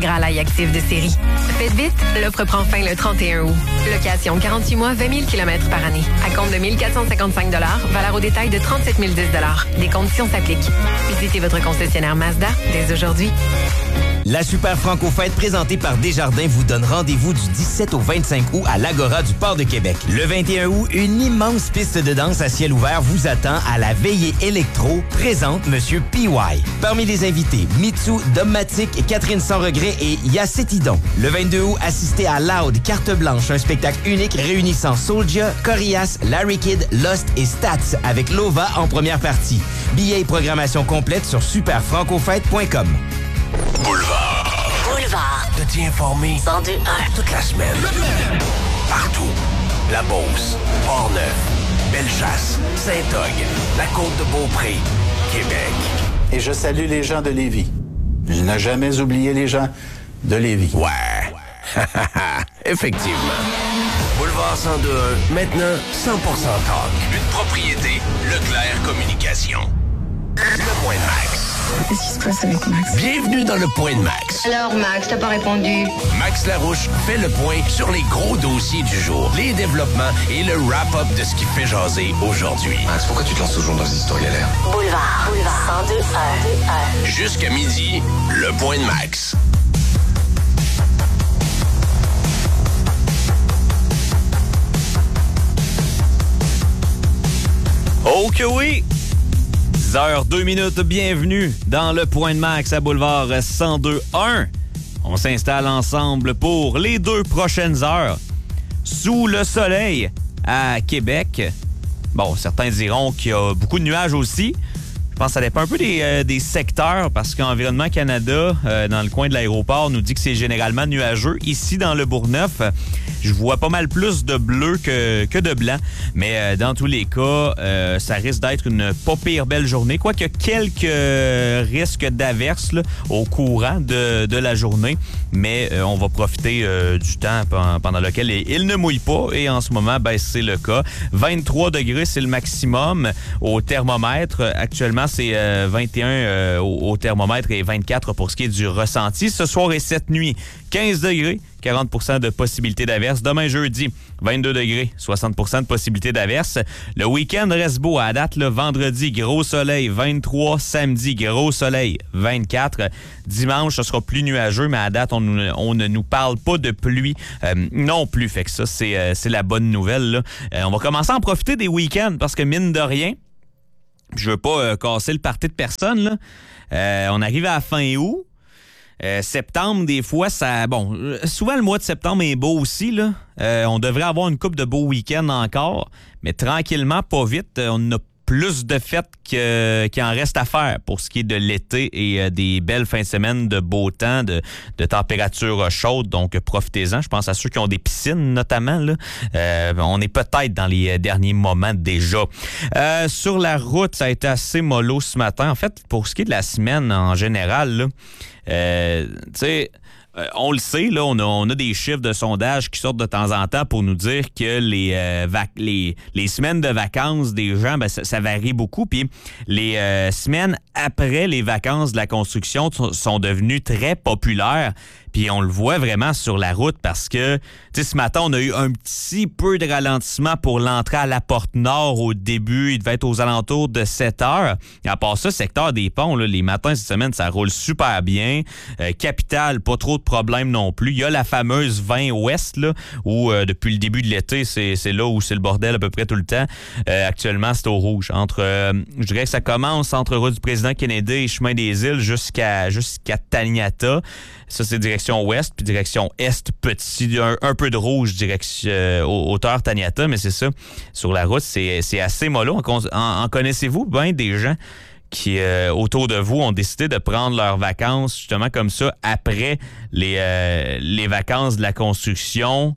Gralaille active de série. Faites vite, l'offre prend fin le 31 août. Location 48 mois, 20 000 km par année. À compte de 1 455 valeur au détail de 37 010 Des conditions s'appliquent. Visitez votre concessionnaire Mazda dès aujourd'hui. La Super Franco-Fête présentée par Desjardins vous donne rendez-vous du 17 au 25 août à l'Agora du Port de Québec. Le 21 août, une immense piste de danse à ciel ouvert vous attend à la veillée électro, présente Monsieur PY. Parmi les invités, Mitsu, Dommatic, Catherine Sans Regret et Yacetidon. Le 22 août, assistez à Loud, Carte Blanche, un spectacle unique réunissant Soulja, Corias, Larry Kidd, Lost et Stats avec Lova en première partie. Billets et programmation complète sur superfrancofête.com. Boulevard. De t'y informer. 102.1. Toute la semaine. Partout. La Beauce, Port-Neuf, Bellechasse, Saint-Og, la Côte-de-Beaupré, Québec. Et je salue les gens de Lévis. Je n'ai jamais oublié les gens de Lévis. Ouais. Effectivement. Boulevard 102.1, maintenant 100% talk. Une propriété Leclerc Communication. Le Point de Max. Qu'est-ce qui se passe avec Max? Bienvenue dans le Point de Max. Alors, Max, t'as pas répondu? Max Larouche fait le point sur les gros dossiers du jour, les développements et le wrap-up de ce qui fait jaser aujourd'hui. Max, pourquoi tu te lances toujours dans des histoires galères? Boulevard 102.1. Jusqu'à midi, le Point de Max. Oh que oui! 10h02, bienvenue dans le Point de Max à Boulevard 102.1. On s'installe ensemble pour les 2 prochaines heures sous le soleil à Québec. Bon, certains diront qu'il y a beaucoup de nuages aussi. Je pense que ça dépend un peu des secteurs parce qu'Environnement Canada, dans le coin de l'aéroport, nous dit que c'est généralement nuageux. Ici, dans le Bourgneuf, je vois pas mal plus de bleu que de blanc. Mais dans tous les cas, ça risque d'être une pas pire belle journée. Quoique quelques risques d'averses là, au courant de la journée. Mais on va profiter du temps pendant lequel il ne mouille pas. Et en ce moment, ben, c'est le cas. 23 degrés, c'est le maximum au thermomètre. Actuellement, c'est 21 au thermomètre et 24 pour ce qui est du ressenti. Ce soir et cette nuit, 15 degrés, 40% de possibilité d'averse. Demain, jeudi, 22 degrés, 60% de possibilité d'averse. Le week-end reste beau à date. Le vendredi, gros soleil, 23. Samedi, gros soleil, 24. Dimanche, ce sera plus nuageux, mais à date, on ne nous parle pas de pluie non plus. Fait que ça, c'est la bonne nouvelle, là. On va commencer à en profiter des week-ends parce que, mine de rien, je veux pas casser le party de personne, là. On arrive à la fin août. Septembre, des fois, ça... Bon, souvent, le mois de septembre est beau aussi, là. On devrait avoir une couple de beaux week-ends encore, mais tranquillement, pas vite. On a plus de fêtes qu'il en reste à faire pour ce qui est de l'été et des belles fins de semaine de beau temps, de température chaude. Donc, profitez-en. Je pense à ceux qui ont des piscines, notamment. Là. On est peut-être dans les derniers moments déjà. Sur la route, ça a été assez mollo ce matin. En fait, pour ce qui est de la semaine en général, là, tu sais... on le sait, là, on a des chiffres de sondage qui sortent de temps en temps pour nous dire que les semaines de vacances des gens, ben, ça varie beaucoup. Puis les semaines après les vacances de la construction sont devenues très populaires. Puis on le voit vraiment sur la route parce que, tu sais, ce matin, on a eu un petit peu de ralentissement pour l'entrée à la porte nord au début. Il devait être aux alentours de 7 heures. Et à part ça, secteur des ponts, là, les matins cette semaine, ça roule super bien. Capitale, pas trop de problèmes non plus. Il y a la fameuse 20 ouest, là, où depuis le début de l'été, c'est là où c'est le bordel à peu près tout le temps. Actuellement, c'est au rouge. Je dirais que ça commence entre route du président Kennedy et chemin des îles jusqu'à Taniata. Ça, c'est direction ouest, puis direction est, petit, un peu de rouge, direction hauteur Taniata, mais c'est ça. Sur la route, c'est assez mollo. En connaissez-vous bien des gens qui, autour de vous, ont décidé de prendre leurs vacances, justement comme ça, après les vacances de la construction?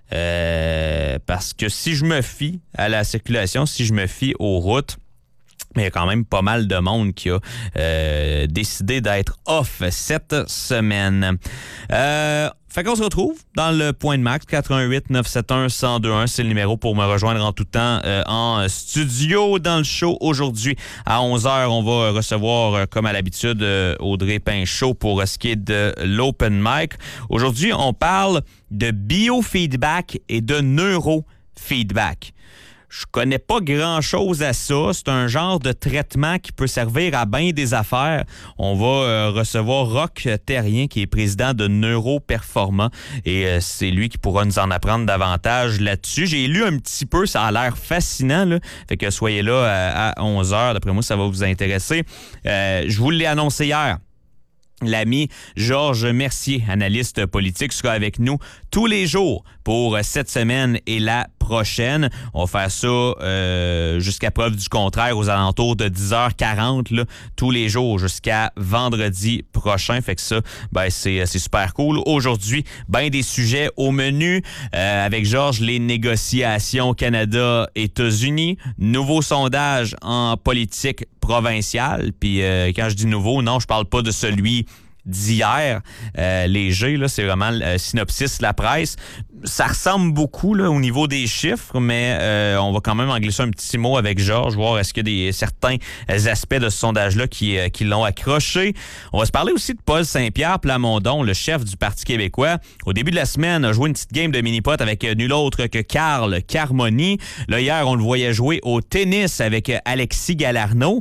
Parce que si je me fie à la circulation, si je me fie aux routes, mais il y a quand même pas mal de monde qui a décidé d'être off cette semaine. Fait qu'on se retrouve dans le Point de Max, 88-971-1021. C'est le numéro pour me rejoindre en tout temps en studio dans le show. Aujourd'hui, à 11h, on va recevoir, comme à l'habitude, Audrey Pinchot pour ce qui est de l'Open Mic. Aujourd'hui, on parle de biofeedback et de neurofeedback. Je connais pas grand-chose à ça. C'est un genre de traitement qui peut servir à bien des affaires. On va recevoir Roch Terrien, qui est président de Neuroperformant, et c'est lui qui pourra nous en apprendre davantage là-dessus. J'ai lu un petit peu, ça a l'air fascinant, là. Fait que soyez là à 11h. D'après moi, ça va vous intéresser. Je vous l'ai annoncé hier. L'ami Georges Mercier, analyste politique, sera avec nous tous les jours pour cette semaine et la prochaine. On va faire ça jusqu'à preuve du contraire aux alentours de 10h40 là, tous les jours jusqu'à vendredi prochain. Fait que ça, ben, c'est super cool. Aujourd'hui, ben des sujets au menu. Avec Georges, les négociations Canada-États-Unis, nouveau sondage en politique provinciale. Puis quand je dis nouveau, non, je parle pas de celui d'hier, léger, là, c'est vraiment le synopsis la presse. Ça ressemble beaucoup là, au niveau des chiffres, mais on va quand même en glisser un petit mot avec Georges, voir est-ce qu'il y a certains aspects de ce sondage-là qui l'ont accroché. On va se parler aussi de Paul Saint-Pierre Plamondon, le chef du Parti québécois. Au début de la semaine, a joué une petite game de mini-pot avec nul autre que Carl Carmoni. Là, hier, on le voyait jouer au tennis avec Alexis Galarneau.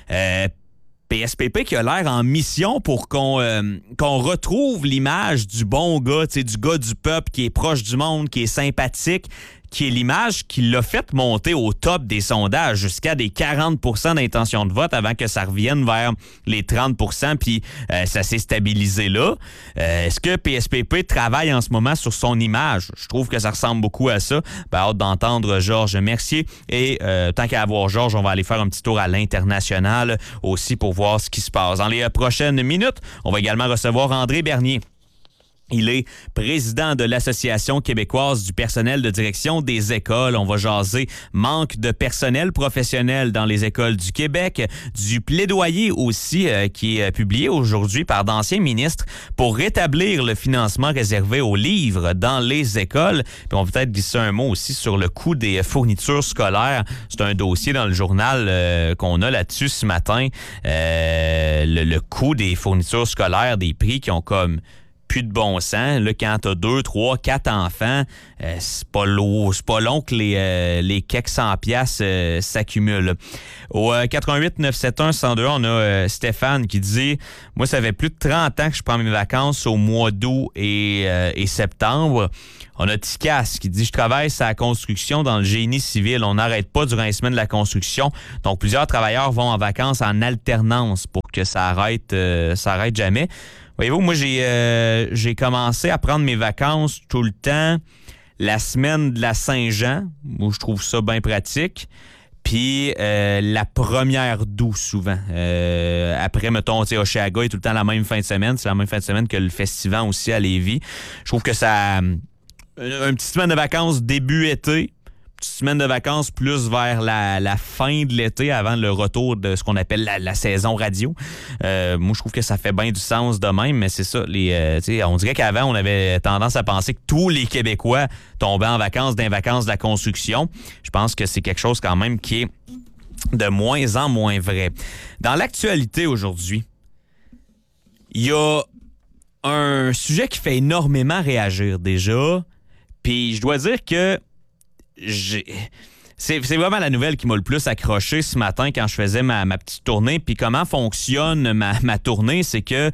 PSPP qui a l'air en mission pour qu'on retrouve l'image du bon gars, du gars du peuple qui est proche du monde, qui est sympathique, qui est l'image qui l'a fait monter au top des sondages jusqu'à des 40% d'intention de vote avant que ça revienne vers les 30%, puis ça s'est stabilisé là. Est-ce que PSPP travaille en ce moment sur son image? Je trouve que ça ressemble beaucoup à ça. Ben, hâte d'entendre Georges Mercier. Et tant qu'à avoir Georges, on va aller faire un petit tour à l'international aussi pour voir ce qui se passe. Dans les prochaines minutes, on va également recevoir André Bernier. Il est président de l'Association québécoise du personnel de direction des écoles. On va jaser manque de personnel professionnel dans les écoles du Québec, du plaidoyer aussi qui est publié aujourd'hui par d'anciens ministres pour rétablir le financement réservé aux livres dans les écoles. Puis on va peut-être glisser un mot aussi sur le coût des fournitures scolaires. C'est un dossier dans le journal qu'on a là-dessus ce matin. Le coût des fournitures scolaires, des prix qui ont comme plus de bon sens. Là, quand t'as 2, 3, 4 enfants, c'est pas long que les quelques 100 piastres s'accumulent. Au 88-971-1021, on a Stéphane qui dit « Moi, ça fait plus de 30 ans que je prends mes vacances au mois d'août et septembre. » On a Ticasse qui dit « Je travaille sur la construction dans le génie civil. On n'arrête pas durant les semaines de la construction. Donc, plusieurs travailleurs vont en vacances en alternance pour que ça arrête jamais. » Voyez-vous, moi, j'ai commencé à prendre mes vacances tout le temps la semaine de la Saint-Jean, où je trouve ça bien pratique, puis la première d'août, souvent. Après, mettons, Oshéaga est tout le temps la même fin de semaine. C'est la même fin de semaine que le festival aussi à Lévis. Je trouve que ça... Une petite semaine de vacances début été, petite semaine de vacances plus vers la fin de l'été avant le retour de ce qu'on appelle la saison radio. Moi, je trouve que ça fait bien du sens de même, mais c'est ça. On dirait qu'avant, on avait tendance à penser que tous les Québécois tombaient en vacances dans les vacances de la construction. Je pense que c'est quelque chose quand même qui est de moins en moins vrai. Dans l'actualité aujourd'hui, il y a un sujet qui fait énormément réagir déjà, puis je dois dire que c'est vraiment la nouvelle qui m'a le plus accroché ce matin quand je faisais ma petite tournée. Puis comment fonctionne ma tournée, c'est que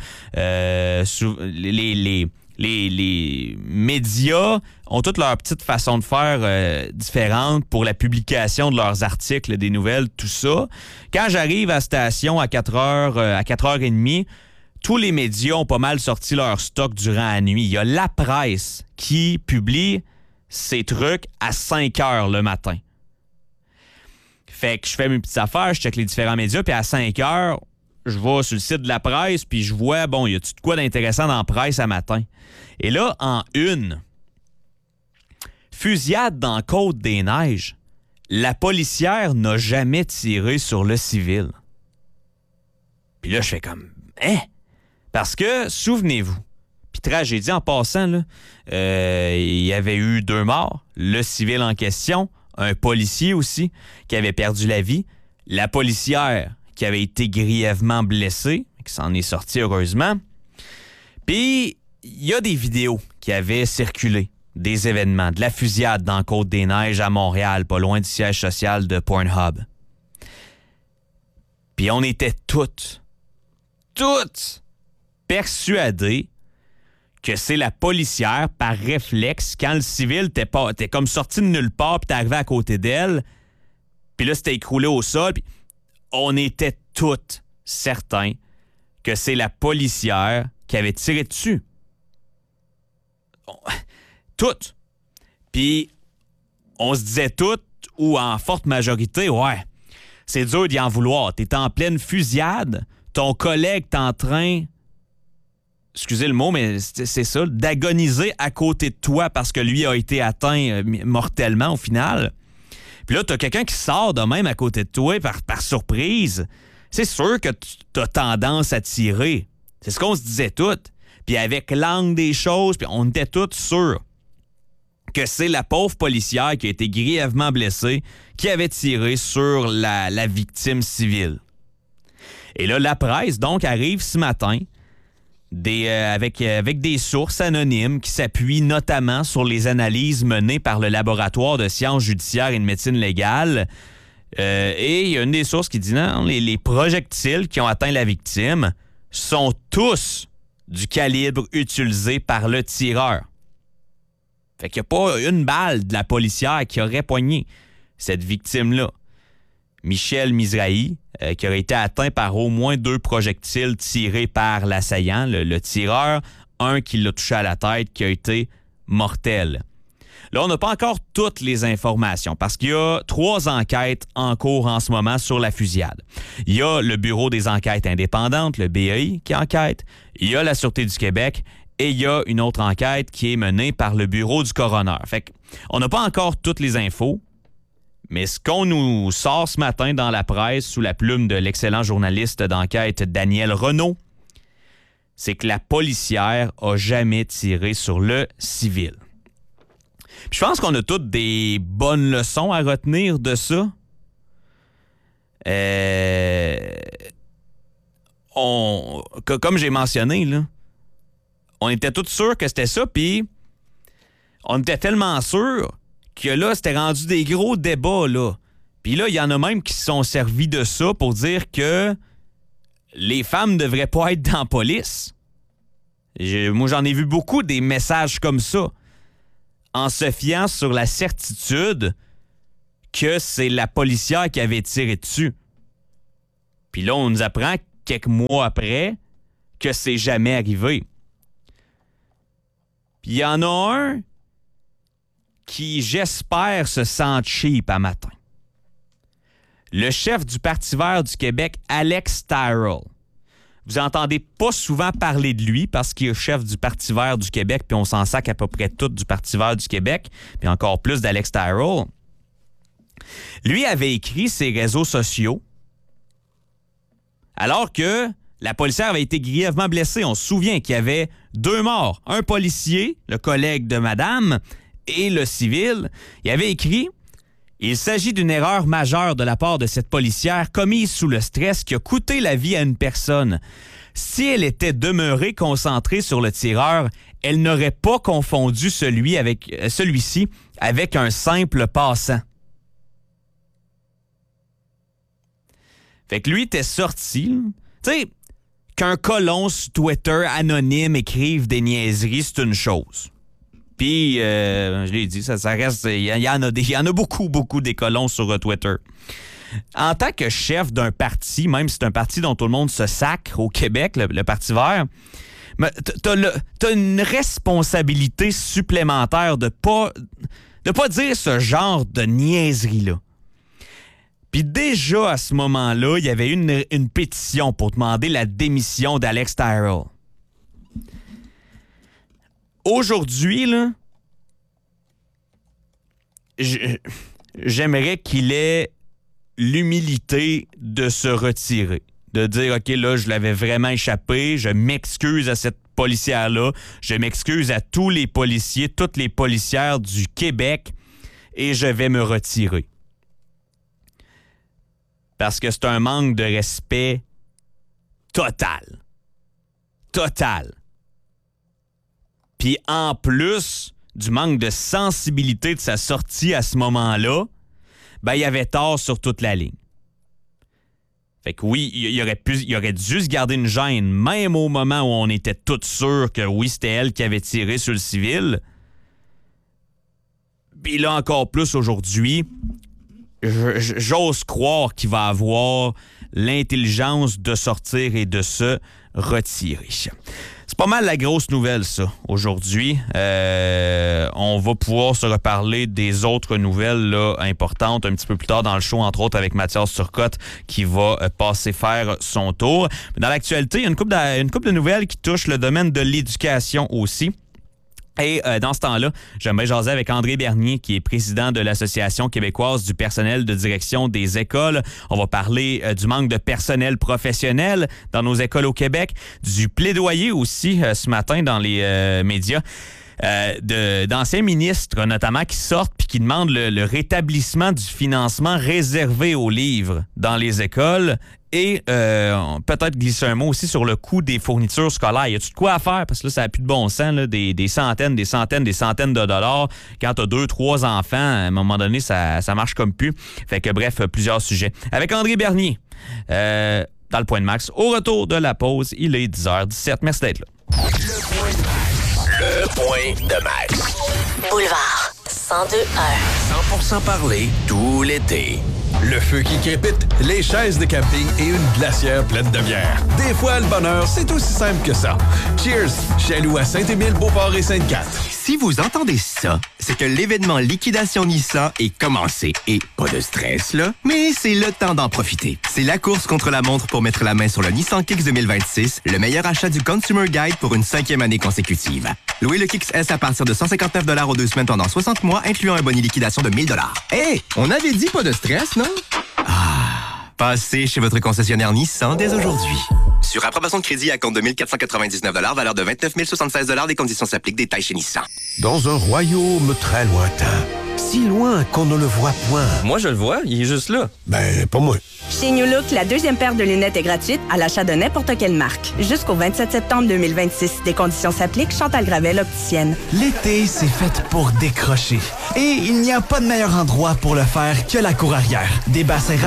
les médias ont toutes leur petite façon de faire différente pour la publication de leurs articles, des nouvelles, tout ça. Quand j'arrive à la station à 4h30, tous les médias ont pas mal sorti leur stock durant la nuit. Il y a la presse qui publie ces trucs à 5 heures le matin. Fait que je fais mes petites affaires, je check les différents médias, puis à 5 heures, je vais sur le site de la presse, puis je vois, bon, y a-tu de quoi d'intéressant dans la presse à matin? Et là, en une, fusillade dans Côte-des-Neiges, la policière n'a jamais tiré sur le civil. Puis là, je fais comme, hein? Parce que, souvenez-vous, Puis tragédie en passant, là, il y avait eu 2 morts. Le civil en question, un policier aussi qui avait perdu la vie, la policière qui avait été grièvement blessée, qui s'en est sortie heureusement. Puis il y a des vidéos qui avaient circulé des événements, de la fusillade dans Côte-des-Neiges à Montréal, pas loin du siège social de Pornhub. Puis on était toutes persuadés que c'est la policière, par réflexe, quand le civil t'es comme sorti de nulle part puis t'es arrivé à côté d'elle, puis là, c'était écroulé au sol, puis on était toutes certains que c'est la policière qui avait tiré dessus. Toutes. Puis on se disait toutes, ou en forte majorité, ouais, c'est dur d'y en vouloir. T'es en pleine fusillade, ton collègue t'es en train, excusez le mot, mais c'est ça, d'agoniser à côté de toi parce que lui a été atteint mortellement au final. Puis là, t'as quelqu'un qui sort de même à côté de toi par surprise. C'est sûr que t'as tendance à tirer. C'est ce qu'on se disait toutes. Puis avec l'angle des choses, puis on était tous sûrs que c'est la pauvre policière qui a été grièvement blessée qui avait tiré sur la victime civile. Et là, la presse, donc, arrive ce matin avec des sources anonymes qui s'appuient notamment sur les analyses menées par le laboratoire de sciences judiciaires et de médecine légale. Et il y a une des sources qui dit non, les projectiles qui ont atteint la victime sont tous du calibre utilisé par le tireur. Fait qu'il n'y a pas une balle de la policière qui aurait poigné cette victime-là. Michel Mizrahi, qui aurait été atteint par au moins 2 projectiles tirés par l'assaillant, le tireur, un qui l'a touché à la tête, qui a été mortel. Là, on n'a pas encore toutes les informations parce qu'il y a 3 enquêtes en cours en ce moment sur la fusillade. Il y a le Bureau des enquêtes indépendantes, le BEI, qui enquête. Il y a la Sûreté du Québec et il y a une autre enquête qui est menée par le Bureau du coroner. Fait qu'on n'a pas encore toutes les infos, mais ce qu'on nous sort ce matin dans la presse sous la plume de l'excellent journaliste d'enquête Daniel Renaud, c'est que la policière a jamais tiré sur le civil. Puis je pense qu'on a toutes des bonnes leçons à retenir de ça. Comme j'ai mentionné, là, on était tous sûrs que c'était ça, puis on était tellement sûrs que là, c'était rendu des gros débats, là. Puis là, il y en a même qui se sont servis de ça pour dire que les femmes ne devraient pas être dans la police. Moi, j'en ai vu beaucoup des messages comme ça, en se fiant sur la certitude que c'est la policière qui avait tiré dessus. Puis là, on nous apprend quelques mois après que c'est jamais arrivé. Puis il y en a un qui, j'espère, se sent cheap à matin. Le chef du Parti vert du Québec, Alex Tyrrell. Vous entendez pas souvent parler de lui parce qu'il est chef du Parti vert du Québec, puis on s'en sac à peu près tout du Parti vert du Québec, puis encore plus d'Alex Tyrrell. Lui avait écrit ses réseaux sociaux alors que la policière avait été grièvement blessée. On se souvient qu'il y avait 2 morts. Un policier, le collègue de madame, et le civil. Il avait écrit « Il s'agit d'une erreur majeure de la part de cette policière commise sous le stress qui a coûté la vie à une personne. Si elle était demeurée concentrée sur le tireur, elle n'aurait pas confondu celui-ci avec un simple passant. » Fait que lui était sorti. Tu sais, qu'un colon sur Twitter anonyme écrive des niaiseries, c'est une chose. Puis, je l'ai dit, ça reste... Il y en a beaucoup des colons sur Twitter. En tant que chef d'un parti, même si c'est un parti dont tout le monde se sacre au Québec, le Parti vert, t'as une responsabilité supplémentaire de pas dire ce genre de niaiserie-là. Puis déjà, à ce moment-là, il y avait une pétition pour demander la démission d'Alex Tyrrell. Aujourd'hui, là, j'aimerais qu'il ait l'humilité de se retirer. De dire, OK, là, je l'avais vraiment échappé, je m'excuse à cette policière-là. Je m'excuse à tous les policiers, toutes les policières du Québec et je vais me retirer. Parce que c'est un manque de respect total. Total. Puis en plus du manque de sensibilité de sa sortie à ce moment-là, ben il avait tort sur toute la ligne. Fait que oui, il aurait dû se garder une gêne, même au moment où on était tous sûrs que oui, c'était elle qui avait tiré sur le civil. Puis là, encore plus aujourd'hui, j'ose croire qu'il va avoir l'intelligence de sortir et de se retirer. C'est pas mal la grosse nouvelle, ça, aujourd'hui. On va pouvoir se reparler des autres nouvelles là, importantes un petit peu plus tard dans le show, entre autres avec Mathias Turcotte qui va passer faire son tour. Mais dans l'actualité, il y a une couple de nouvelles qui touchent le domaine de l'éducation aussi. Et dans ce temps-là, j'aimerais jaser avec André Bernier, qui est président de l'Association québécoise du personnel de direction des écoles. On va parler du manque de personnel professionnel dans nos écoles au Québec, du plaidoyer aussi ce matin dans les médias. D'anciens ministres, notamment, qui sortent puis qui demandent le rétablissement du financement réservé aux livres dans les écoles et peut-être glisser un mot aussi sur le coût des fournitures scolaires. Y a-tu de quoi à faire? Parce que là, ça n'a plus de bon sens, là, des centaines de dollars. Quand tu as 2-3 enfants, à un moment donné, ça marche comme plus. Fait que bref, plusieurs sujets. Avec André Bernier, dans le Point de Max, au retour de la pause, il est 10h17. Merci d'être là. Le Point de Max. Boulevard 102.1. 100% parler tout l'été. Le feu qui crépite, les chaises de camping et une glacière pleine de bière. Des fois, le bonheur, c'est aussi simple que ça. Cheers! Chez Lou à Saint-Émile, Beauport et Sainte-Cathe. Si vous entendez ça, c'est que l'événement Liquidation Nissan est commencé. Et pas de stress, là, mais c'est le temps d'en profiter. C'est la course contre la montre pour mettre la main sur le Nissan Kicks 2026, le meilleur achat du Consumer Guide pour une 5e année consécutive. Louez le Kicks S à partir de 159 $ aux 2 semaines pendant 60 mois, incluant un boni liquidation de 1 000 $. Hey, on avait dit pas de stress, non? Passez chez votre concessionnaire Nissan dès aujourd'hui. Sur approbation de crédit à compte de 1 499 $, valeur de 29 076 $, des conditions s'appliquent, détails chez Nissan. Dans un royaume très lointain, si loin qu'on ne le voit point. Moi, je le vois, il est juste là. Ben, pas moi. Chez New Look, la 2e paire de lunettes est gratuite à l'achat de n'importe quelle marque. Jusqu'au 27 septembre 2026. Des conditions s'appliquent. Chantal Gravel, opticienne. L'été, c'est fait pour décrocher. Et il n'y a pas de meilleur endroit pour le faire que la cour arrière. Des bassins